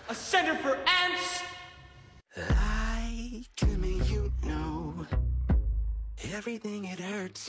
A center for ants. Lie to me, you know everything, it hurts.